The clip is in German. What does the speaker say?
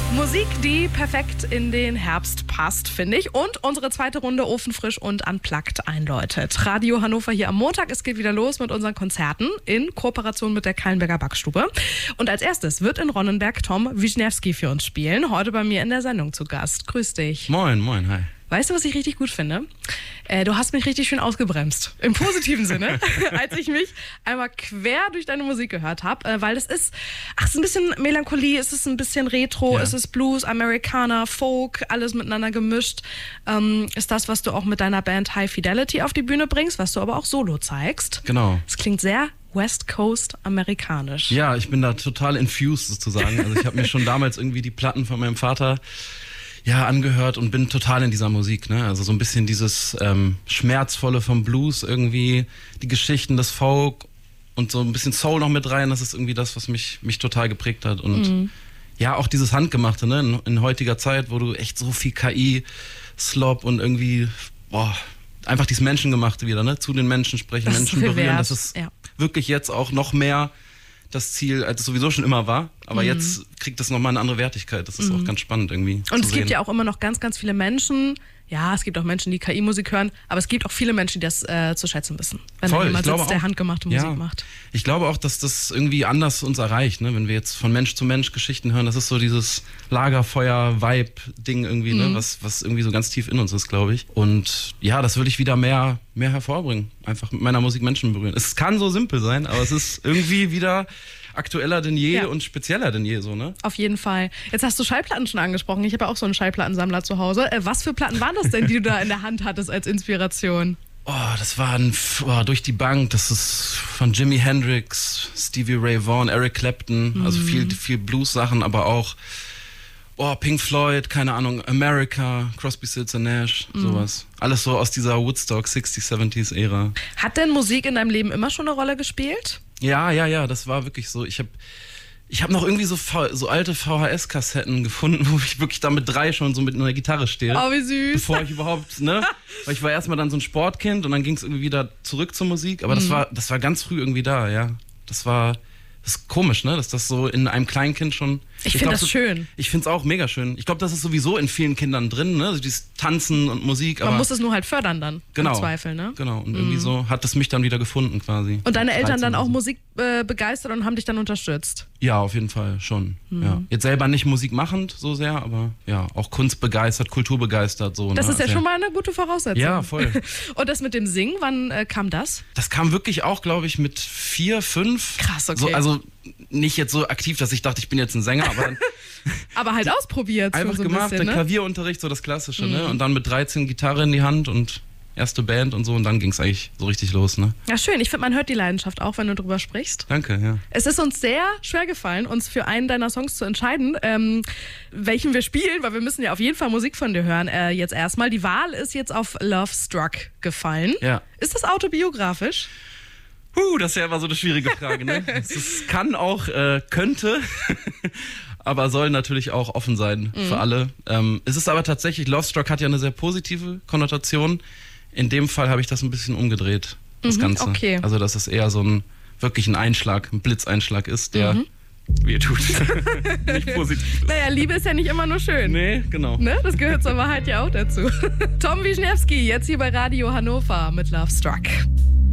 Musik, die perfekt in den Herbst passt, finde ich. Und unsere zweite Runde ofenfrisch und unplugged einläutet. Radio Hannover hier am Montag. Es geht wieder los mit unseren Konzerten in Kooperation mit der Kallenberger Backstube. Und als erstes wird in Ronnenberg Tom Wischniewski für uns spielen. Heute bei mir in der Sendung zu Gast. Grüß dich. Moin, moin, hi. Weißt du, was ich richtig gut finde? Du hast mich richtig schön ausgebremst. Im positiven Sinne, als ich mich einmal quer durch deine Musik gehört habe. Weil es ist ein bisschen Melancholie, es ist ein bisschen Retro, ja. Es ist Blues, Americana, Folk, alles miteinander gemischt. Ist das, was du auch mit deiner Band High Fidelity auf die Bühne bringst, was du aber auch solo zeigst. Genau. Es klingt sehr West Coast amerikanisch. Ja, ich bin da total infused sozusagen. Also ich habe mir schon damals irgendwie die Platten von meinem Vater angehört und bin total in dieser Musik, ne? Also so ein bisschen dieses Schmerzvolle vom Blues irgendwie, die Geschichten des Folk und so ein bisschen Soul noch mit rein, das ist irgendwie das, was mich total geprägt hat. Und ja, auch dieses Handgemachte, ne? In heutiger Zeit, wo du echt so viel KI, Slop und irgendwie, einfach dieses Menschengemachte wieder, ne? Zu den Menschen sprechen, das Menschen ist berühren, das ist wirklich jetzt auch noch mehr das Ziel, als es sowieso schon immer war. Aber jetzt kriegt das nochmal eine andere Wertigkeit. Das ist auch ganz spannend irgendwie. Und es gibt ja auch immer noch ganz, ganz viele Menschen. Ja, es gibt auch Menschen, die KI-Musik hören, aber es gibt auch viele Menschen, die das zu schätzen wissen. Wenn da jemand sitzt, der handgemachte Musik macht. Ich glaube auch, dass das irgendwie anders uns erreicht, ne? Wenn wir jetzt von Mensch zu Mensch Geschichten hören, das ist so dieses Lagerfeuer-Vibe-Ding irgendwie, ne? Was irgendwie so ganz tief in uns ist, glaube ich. Und ja, das will ich wieder mehr hervorbringen. Einfach mit meiner Musik Menschen berühren. Es kann so simpel sein, aber es ist irgendwie wieder aktueller denn je und spezieller denn je, so, ne? Auf jeden Fall. Jetzt hast du Schallplatten schon angesprochen. Ich habe ja auch so einen Schallplattensammler zu Hause. Was für Platten waren das denn, die du da in der Hand hattest als Inspiration? Das waren durch die Bank. Das ist von Jimi Hendrix, Stevie Ray Vaughan, Eric Clapton. Also viel Blues-Sachen, aber auch Pink Floyd, keine Ahnung, America, Crosby, Stills & Nash, sowas. Alles so aus dieser Woodstock 60s, 70s Ära. Hat denn Musik in deinem Leben immer schon eine Rolle gespielt? Ja, das war wirklich so. Ich hab noch irgendwie so alte VHS-Kassetten gefunden, wo ich wirklich da mit 3 schon so mit einer Gitarre stehe. Oh, wie süß. Bevor ich überhaupt, ne? Weil ich war erstmal dann so ein Sportkind und dann ging es irgendwie wieder zurück zur Musik. Aber das war ganz früh irgendwie da, ja. Das ist komisch, ne? Dass das so in einem Kleinkind schon... Ich finde das schön. Ich finde es auch mega schön. Ich glaube, das ist sowieso in vielen Kindern drin, ne? Also dieses Tanzen und Musik. Man muss es nur halt fördern dann, im Zweifel, ne? Genau, und irgendwie so hat es mich dann wieder gefunden quasi. Und deine Eltern dann auch Musik begeistert und haben dich dann unterstützt? Ja, auf jeden Fall schon. Ja. Jetzt selber nicht Musik machend so sehr, aber ja, auch kunstbegeistert, kulturbegeistert. So, das ist ja schon mal eine gute Voraussetzung. Ja, voll. Und das mit dem Singen, wann kam das? Das kam wirklich auch, glaube ich, mit 4, 5. Krass, okay. So, also nicht jetzt so aktiv, dass ich dachte, ich bin jetzt ein Sänger, aber dann aber halt ausprobiert. Einfach so gemacht, bisschen, dann Klavierunterricht, so das Klassische, ne? Und dann mit 13 Gitarre in die Hand und erste Band und so und dann ging es eigentlich so richtig los, ne? Ja, schön. Ich finde, man hört die Leidenschaft auch, wenn du drüber sprichst. Danke, ja. Es ist uns sehr schwer gefallen, uns für einen deiner Songs zu entscheiden, welchen wir spielen, weil wir müssen ja auf jeden Fall Musik von dir hören. Jetzt erstmal. Die Wahl ist jetzt auf Love Struck gefallen. Ja. Ist das autobiografisch? Das ist ja immer so eine schwierige Frage, ne? Es kann auch, könnte, aber soll natürlich auch offen sein für alle. Es ist aber tatsächlich, Love Struck hat ja eine sehr positive Konnotation. In dem Fall habe ich das ein bisschen umgedreht, das Ganze. Okay. Also, dass es eher so wirklich ein Einschlag, ein Blitzeinschlag ist, der weh tut. Nicht positiv. Naja, Liebe ist ja nicht immer nur schön. Nee, genau. Ne? Das gehört zur Wahrheit ja auch dazu. Tom Wischniewski, jetzt hier bei Radio Hannover mit Love Struck.